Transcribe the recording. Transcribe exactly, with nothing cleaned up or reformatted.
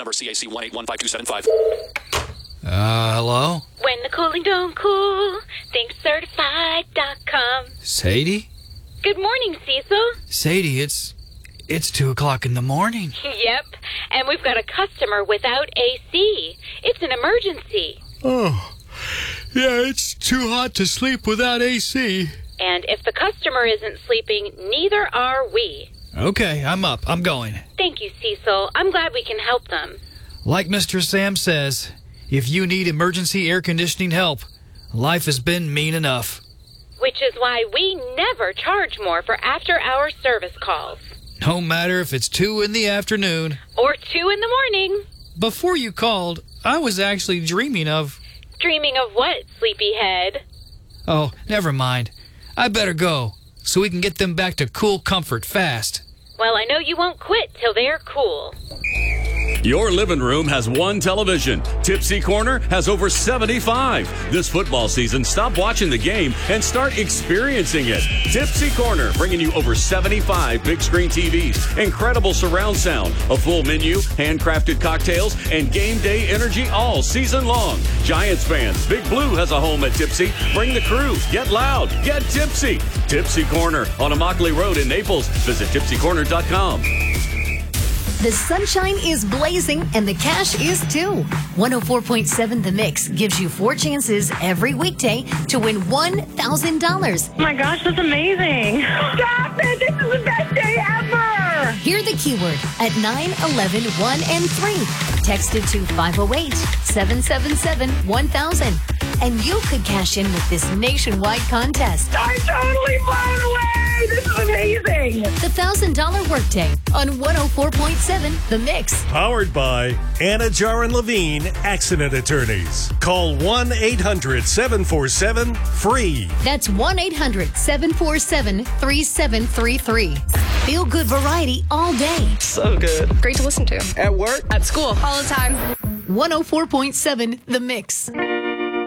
number C A C one eight one five two seven five. Uh, hello? When the cooling don't cool, think certified dot com. Sadie? Good morning, Cecil. Sadie, it's... it's two o'clock in the morning. Yep, and we've got a customer without A C. It's an emergency. Oh, yeah, it's too hot to sleep without A C. And if the customer isn't sleeping, neither are we. Okay, I'm up. I'm going. Thank you, Cecil. I'm glad we can help them. Like Mister Sam says, if you need emergency air conditioning help, life has been mean enough. Which is why we never charge more for after-hour service calls. No matter if it's two in the afternoon. Or two in the morning. Before you called, I was actually dreaming of... Dreaming of what, sleepyhead? Oh, never mind. I better go, so we can get them back to cool comfort fast. Well, I know you won't quit till they're cool. Your living room has one television. Tipsy Corner has over seventy-five. This football season, stop watching the game and start experiencing it. Tipsy Corner, bringing you over seventy-five big screen T Vs, incredible surround sound, a full menu, handcrafted cocktails, and game day energy all season long. Giants fans, Big Blue has a home at Tipsy. Bring the crew. Get loud. Get tipsy. Tipsy Corner on Immokalee Road in Naples. Visit tipsy corner dot com. The sunshine is blazing and the cash is too. one oh four point seven The Mix gives you four chances every weekday to win one thousand dollars. Oh my gosh, that's amazing. Stop it. This is the best day ever. Hear the keyword at nine eleven one and three. Text it to five oh eight, seven seven seven, one thousand. And you could cash in with this nationwide contest. I'm totally blown away. This is amazing. The one thousand dollars Workday on one oh four point seven The Mix. Powered by Anna Jar and Levine Accident Attorneys. Call one eight hundred seven four seven FREE. That's one eight hundred seven four seven three seven three three. Feel good variety all day. So good. Great to listen to. At work. At school. All the time. one oh four point seven The Mix.